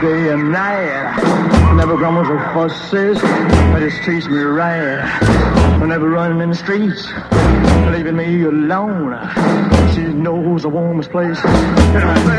day and night. Never grumbles or fusses, but just treats me right. Never running in the streets, leaving me alone. She knows the warmest place.